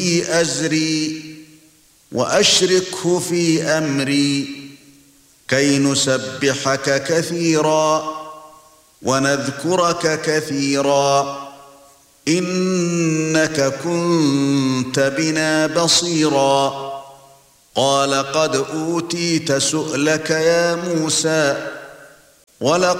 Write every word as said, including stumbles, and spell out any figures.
أزري وأشركه في أمري كي نسبحك كثيرا ونذكرك كثيرا إنك كنت بنا بصيرا قال قد أوتيت سؤلك يا موسى ولقد